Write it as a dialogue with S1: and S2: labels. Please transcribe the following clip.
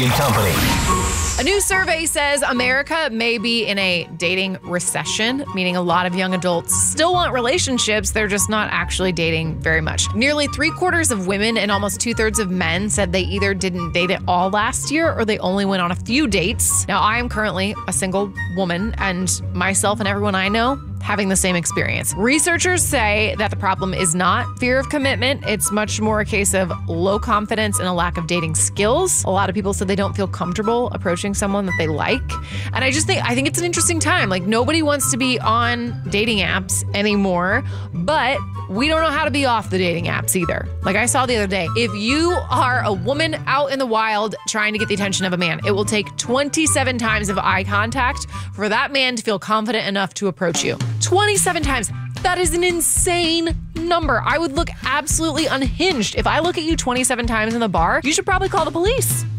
S1: Casey and Company.
S2: A new survey says America may be in a dating recession, meaning a lot of young adults still want relationships. They're just not actually dating very much. Nearly 3/4 of women and almost 2/3 of men said they either didn't date at all last year or they only went on a few dates. Now, I am currently a single woman, and myself and everyone I know having the same experience. Researchers say that the problem is not fear of commitment. It's much more a case of low confidence and a lack of dating skills. A lot of people said they don't feel comfortable approaching someone that they like. And I think it's an interesting time. Like, nobody wants to be on dating apps anymore, but we don't know how to be off the dating apps either. Like I saw the other day, if you are a woman out in the wild trying to get the attention of a man, it will take 27 times of eye contact for that man to feel confident enough to approach you. 27 times. That is an insane number. I would look absolutely unhinged. If I look at you 27 times in the bar, you should probably call the police.